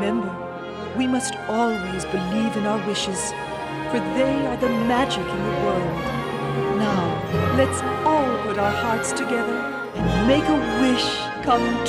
remember, we must always believe in our wishes, for they are the magic in the world. Now, let's all put our hearts together and make a wish come